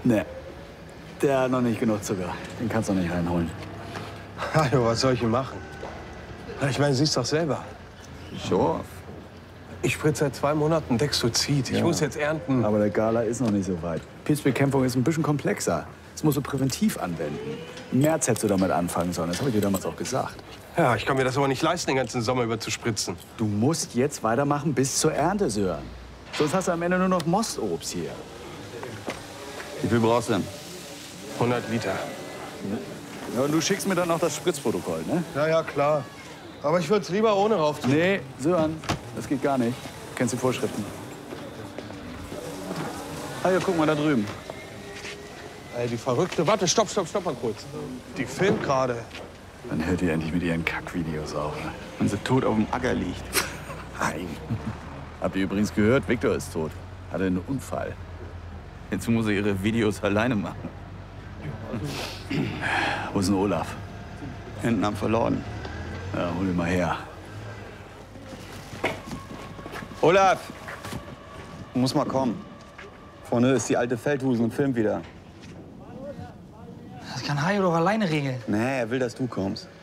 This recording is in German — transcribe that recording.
Ne, der hat noch nicht genug Zucker. Den kannst du nicht reinholen. Hajo, was soll ich denn machen? Ich meine, siehst doch selber. Sure. Ich spritze seit 2 Monaten Dexozid. Ich muss jetzt ernten. Aber der Gala ist noch nicht so weit. Pilzbekämpfung ist ein bisschen komplexer. Das musst du präventiv anwenden. Im März hättest du damit anfangen sollen. Das habe ich dir damals auch gesagt. Ja, ich kann mir das aber nicht leisten, den ganzen Sommer über zu spritzen. Du musst jetzt weitermachen bis zur Ernte, Sören. Sonst hast du am Ende nur noch Mostobst hier. Wie viel brauchst du denn? 100 Liter. Ja, und du schickst mir dann noch das Spritzprotokoll, ne? Ja, ja, klar. Aber ich würde es lieber ohne rauf tun. Nee, Sören, das geht gar nicht. Du kennst die Vorschriften. Ah, ja, guck mal da drüben. Ey, die Verrückte. Warte, stopp mal kurz. Die filmt gerade. Dann hört ihr endlich mit ihren Kackvideos auf. Ne? Wenn sie tot auf dem Acker liegt. Nein. Habt ihr übrigens gehört, Viktor ist tot. Hatte einen Unfall. Jetzt muss sie ihre Videos alleine machen. Wo ist denn Olaf? Hinten am Verloren. Ja, hol ihn mal her. Olaf! Du musst mal kommen. Vorne ist die alte Feldhusen und filmt wieder. Das kann Hajo doch alleine regeln. Nee, er will, dass du kommst.